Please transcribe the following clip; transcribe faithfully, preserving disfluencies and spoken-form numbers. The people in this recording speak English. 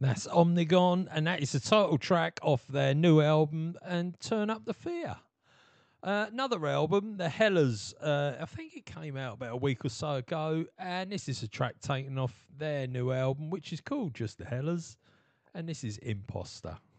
That's Omnigon, and that is the title track off their new album, and Turn Up the Fear. Uh, another album, The Hellers, uh, I think it came out about a week or so ago, and this is a track taken off their new album, which is called just The Hellers, and this is Imposter.